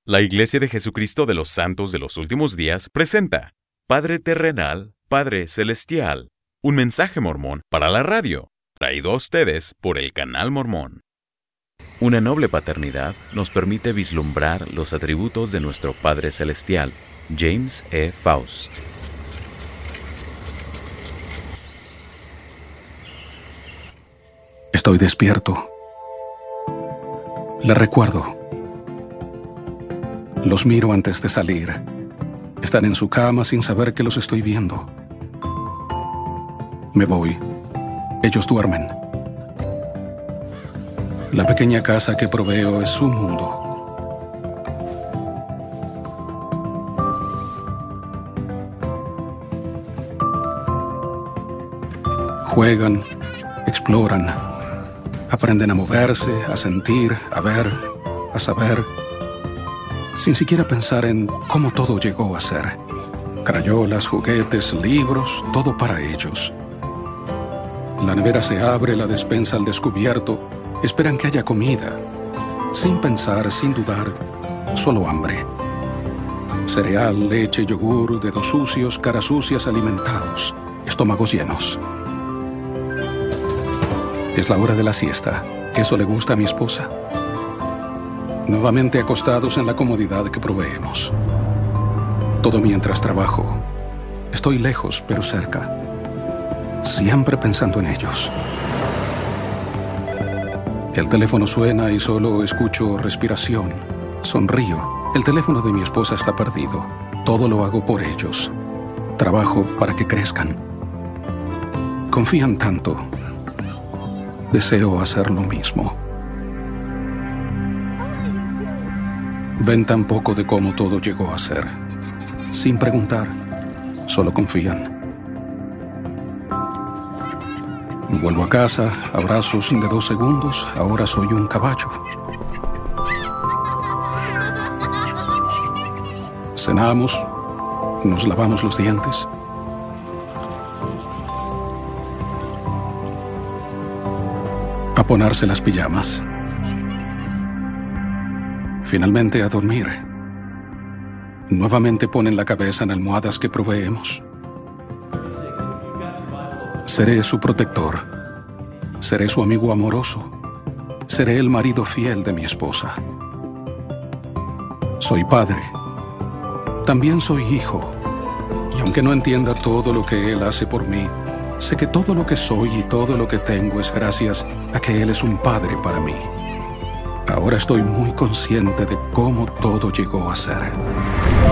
La Iglesia de Jesucristo de los Santos de los Últimos Días presenta Padre Terrenal, Padre Celestial, un mensaje mormón para la radio, traído a ustedes por el Canal Mormón. Una noble paternidad nos permite vislumbrar los atributos de nuestro Padre Celestial, James E. Faust. Estoy despierto. Le recuerdo. Los miro antes de salir. Están en su cama sin saber que los estoy viendo. Me voy. Ellos duermen. La pequeña casa que proveo es su mundo. Juegan, exploran, aprenden a moverse, a sentir, a ver, a saber, sin siquiera pensar en cómo todo llegó a ser. Crayolas, juguetes, libros, todo para ellos. La nevera se abre, la despensa al descubierto. Esperan que haya comida. Sin pensar, sin dudar, solo hambre. Cereal, leche, yogur, dedos sucios, caras sucias, alimentados, estómagos llenos. Es la hora de la siesta. Eso le gusta a mi esposa. Nuevamente acostados en la comodidad que proveemos. Todo mientras trabajo. Estoy lejos, pero cerca. Siempre pensando en ellos. El teléfono suena y solo escucho respiración. Sonrío. El teléfono de mi esposa está perdido. Todo lo hago por ellos. Trabajo para que crezcan. Confían tanto. Deseo hacer lo mismo. Ven tan poco de cómo todo llegó a ser. Sin preguntar, solo confían. Vuelvo a casa, abrazos de 2 segundos, ahora soy un caballo. Cenamos, nos lavamos los dientes. A ponerse las pijamas. Finalmente a dormir. Nuevamente ponen la cabeza en almohadas que proveemos. Seré su protector. Seré su amigo amoroso. Seré el marido fiel de mi esposa. Soy padre. También soy hijo. Y aunque no entienda todo lo que Él hace por mí, sé que todo lo que soy y todo lo que tengo es gracias a que Él es un padre para mí. Ahora estoy muy consciente de cómo todo llegó a ser.